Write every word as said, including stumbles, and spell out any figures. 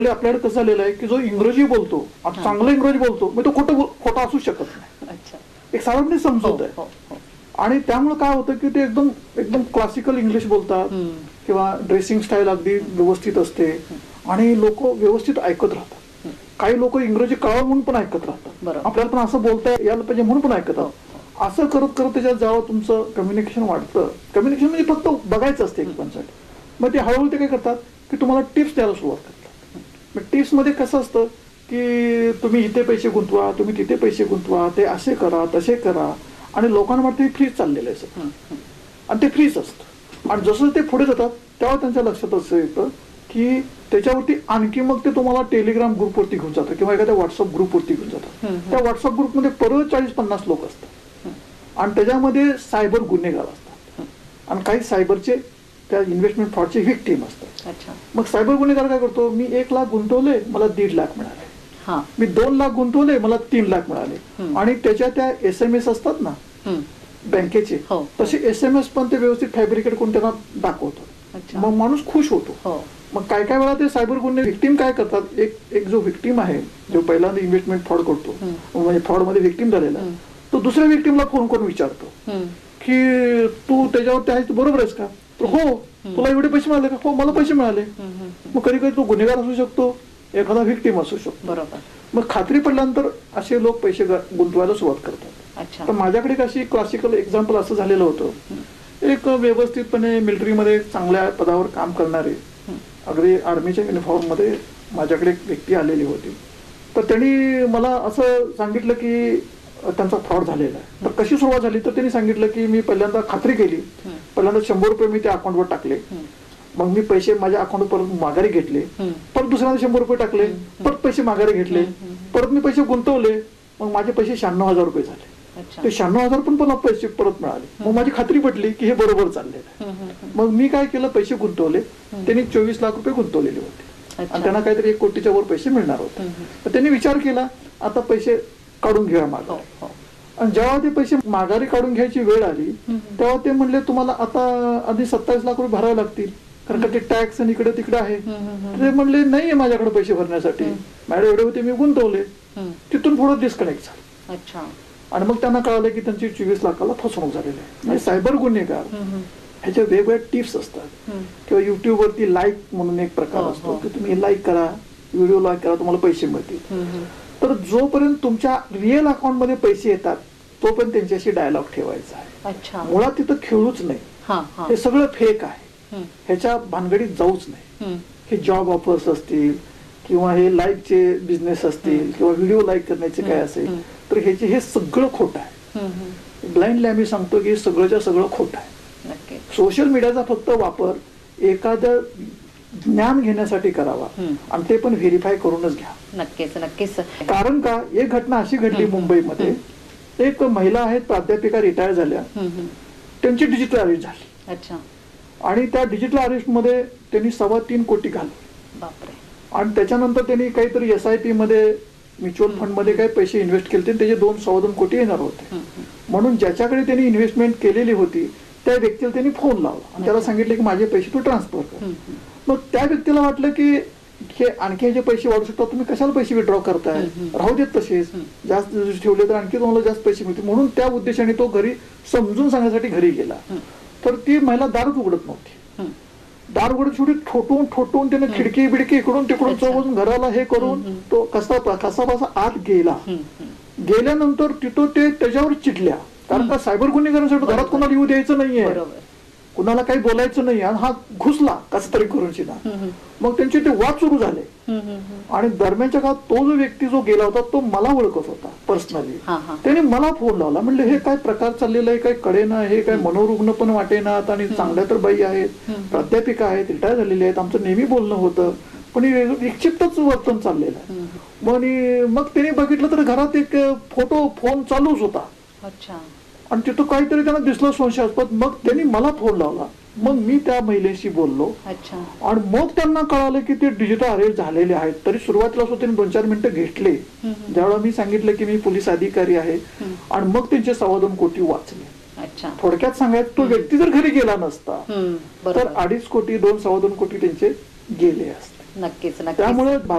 आपल्याकडे कसं झालेलं आहे की जो इंग्रजी बोलतो, चांगला इंग्रजी बोलतो, मग तो खोटं खोटा असू शकत नाही. एक साधारण समजूत आहे. आणि त्यामुळे काय होतं की ते एकदम एकदम क्लासिकल इंग्लिश बोलतात किंवा ड्रेसिंग स्टाईल अगदी व्यवस्थित असते आणि लोक व्यवस्थित ऐकत राहतात. काही लोक इंग्रजी कळावं म्हणून पण ऐकत राहतात, आपल्याला पण असं बोलता यायला पाहिजे म्हणून पण ऐकतात. असं करत करत त्याच्यात जेव्हा तुमचं कम्युनिकेशन वाढतं, कम्युनिकेशन म्हणजे फक्त बघायचं असते एकमेकांसाठी, मग ते हळूहळू ते काय करतात की तुम्हाला टिप्स द्यायला सुरुवात करतात. मग टिप्स मध्ये कसं असतं की तुम्ही इथे पैसे गुंतवा, तुम्ही तिथे पैसे गुंतवा, ते असे करा तसे करा, आणि लोकांना वाटतं हे फ्रीज चाललेलं आहे सगळं, आणि ते फ्रीज असतं. आणि जसं ते पुढे जातात तेव्हा त्यांच्या लक्षात असं येतं की त्याच्यावरती आणखी मग ते तुम्हाला टेलिग्राम ग्रुपवरती घेऊन जातात किंवा एखाद्या व्हॉट्सअप ग्रुपवरती घेऊन जातात. त्या व्हॉट्सअप ग्रुपमध्ये परत चाळीस पन्नास लोक असतात आणि त्याच्यामध्ये सायबर गुन्हेगार असतात आणि काही सायबरचे त्या इन्व्हेस्टमेंट फ्रॉडचे व्हिक्टीम असतात. मग सायबर गुन्हेगार काय करतो, मी एक लाख गुंतवले मला दीड लाख मिळाले, मी दोन लाख गुंतवले मला तीन लाख मिळाले, आणि त्याच्या त्या एस एम एस असतात ना बँकेचे, तसे एस एम एस पण ते व्यवस्थित फॅब्रिकेट करून त्यांना दाखवतो. मग माणूस खुश होतो. मग काय काय वेळा ते सायबर गुन्हे व्हिक्टीम काय करतात, एक एक जो व्हिक्टीम आहे जो पहिल्यांदा इन्व्हेस्टमेंट फ्रॉड करतो म्हणजे फ्रॉड मध्ये व्हिक्टीम झालेला, तो दुसऱ्या व्हिक्टीमला फोन करून विचारतो की तू त्याच्यावरती आहेस बरोबर आहेस का, हो तुला एवढे पैसे मिळाले का, हो मला पैसे मिळाले. मग कधी कधी तो गुन्हेगार असू शकतो, एखादा व्हिक्टीम असू शकतो. बरोबर. मग खात्री पडल्यानंतर असे लोक पैसे गुंतवायला सुरुवात करतात. तर माझ्याकडे कशी क्लासिकल एक्झाम्पल असं झालेलं होतं, एक व्यवस्थितपणे मिलिटरीमध्ये चांगल्या पदावर काम करणारे अगदी आर्मीच्या युनिफॉर्म मध्ये माझ्याकडे एक व्यक्ती आलेली होती. तर त्यांनी मला असं सांगितलं की त्यांचा फ्रॉड झालेला आहे. तर कशी सुरुवात झाली, तर त्यांनी सांगितलं की मी पहिल्यांदा खात्री केली, पहिल्यांदा शंभर रुपये मी त्या अकाउंटवर टाकले, मग मी पैसे माझ्या अकाउंट परत माघारी घेतले, परत दुसऱ्यांदा शंभर रुपये टाकले, परत पैसे माघारी घेतले, परत मी पैसे गुंतवले, मग माझे पैसे शहाण्णव हजार रुपये झाले. ते शहाण्णव हजार पण पण पैसे परत मिळाले. मग माझी खात्री पटली की हे बरोबर चाललेलं आहे. मग मी काय केलं, पैसे गुंतवले. त्यांनी चोवीस लाख रुपये गुंतवलेले होते आणि त्यांना काहीतरी एक कोटीच्या वर पैसे मिळणार होते. तर त्यांनी विचार केला आता पैसे काढून घेऊया माघारी. आणि जेव्हा ते पैसे माघारी काढून घ्यायची वेळ आली तेव्हा ते म्हणले तुम्हाला आता आधी सत्तावीस लाख रुपये भरावे लागतील, कारण का ते टॅक्स आणि इकडे तिकडे आहे. ते म्हणले नाहीये माझ्याकडे पैसे भरण्यासाठी, मॅडम एवढे होते मी गुंतवले. तिथून पुढे डिस्कनेक्ट झालं. आणि मग त्यांना कळालं की त्यांची चोवीस लाखाला फसवणूक झालेली आहे. म्हणजे सायबर गुन्हेगार ह्याच्या वेगवेगळ्या टिप्स असतात. किंवा युट्यूब वरती लाईक म्हणून एक प्रकार असतो की तुम्ही लाईक करा, व्हिडिओ लाईक करा, तुम्हाला पैसे मिळतील. तर जोपर्यंत तुमच्या रिअल अकाउंट मध्ये पैसे येतात तोपर्यंत त्यांच्याशी डायलॉग ठेवायचा आहे. मुळात तिथं खेळूच नाही, हे सगळं फेक आहे, ह्याच्या भानगडीत जाऊच नाही. हे जॉब ऑफर्स असतील किंवा हे लाईकचे बिझनेस असतील किंवा व्हिडिओ लाईक करण्याचे काय असेल, तर ह्याचे हे सगळं खोटं आहे. ब्लाइंडली आम्ही सांगतो की सगळंच्या सगळं खोटं आहे. सोशल मीडियाचा फक्त वापर एखादं ज्ञान घेण्यासाठी करावा आणि ते पण व्हेरीफाय करूनच घ्या. नक्कीच नक्कीच. कारण का एक घटना अशी घडली मुंबईमध्ये, एक महिला आहेत प्राध्यापिका रिटायर झाल्या, त्यांची डिजिटल अरेस्ट झाली. अच्छा. आणि त्या डिजिटल अरेस्ट मध्ये त्यांनी सव्वा तीन कोटी घालवले. बापरे. आणि त्याच्यानंतर त्यांनी काहीतरी एस आय पी मध्ये म्युच्युअल फंड मध्ये काही पैसे इन्व्हेस्ट केले, त्याचे दोन सव्वा दोन कोटी येणार होते. म्हणून ज्याच्याकडे त्यांनी इन्व्हेस्टमेंट केलेली होती त्या व्यक्तीला त्यांनी फोन लावला आणि त्याला सांगितलं की माझे पैसे तू ट्रान्सफर कर. मग त्या व्यक्तीला वाटलं की हे आणखी ह्याचे पैसे वाढू शकतात, तुम्ही कशाला पैसे विड्रॉ करताय, राहू देत तसेच, जास्त ठेवले तर आणखी तुम्हाला जास्त पैसे मिळतील. म्हणून त्या उद्देशाने तो घरी समजून सांगण्यासाठी घरी गेला. तर ती महिला दारच उघडत नव्हती. दार उघडत शेवटी ठोटून ठोटून त्याने खिडकी बिडकी इकडून तिकडून चौकून घराला हे करून तो कसा कसा बसा आत गेला. गेल्यानंतर तिथं ते त्याच्यावर चिडल्या, कारण का सायबर गुन्हेगारांसाठी घरात कोणाला येऊ द्यायचं नाहीये, कुणाला काही बोलायचं नाही. आणि हा घुसला कसं तरी करून शिना. मग त्यांचे ते वाद सुरू झाले. आणि दरम्यानच्या काळात तो जो व्यक्ती जो गेला होता तो मला ओळखत होता पर्सनली. त्याने मला फोन लावला, म्हणले हे काय प्रकार चाललेला आहे, काय कळेना, हे काय मनोरुग्ण पण वाटेनात आणि चांगल्या तर बाई आहेत, प्राध्यापिका आहेत, रिटायर झालेले आहेत, आमचं नेहमी बोलणं होतं, पण विक्षिप्तच वर्तन चाललेलं आहे. मग त्याने बघितलं तर घरात एक फोटो फोन चालूच होता. अच्छा. आणि तिथं काहीतरी त्यांना दिसलं संशयास्पद. मग त्यांनी मला फोन लावला, मग मी त्या महिलेशी बोललो. आणि मग त्यांना कळालं की ते डिजिटल अरेस्ट झालेले आहेत. तरी सुरुवातीला सुद्धा त्यांनी दोन चार मिनिटं घेतले, ज्यावेळेला मी सांगितलं की मी पोलीस अधिकारी आहे, आणि मग त्यांचे सव्वा दोन कोटी वाचले. थोडक्यात सांगायचं तो व्यक्ती जर घरी गेला नसता तर अडीच कोटी दोन सव्वा दोन कोटी त्यांचे गेले असते. नक्कीच नक्कीच त्यामुळे